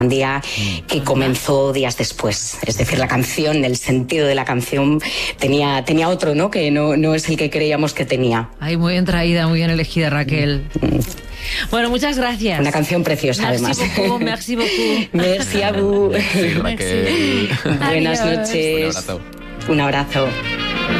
un día que comenzó días después. Es decir, la canción, el sentido de la canción tenía otro, ¿no? Que no es el que creíamos que tenía. Ay, muy bien traída, muy bien elegida, Raquel. Bueno, muchas gracias. Una canción preciosa, además. Merci beaucoup. Merci a vous. Sí, Raquel. Buenas noches. Un abrazo. Un abrazo.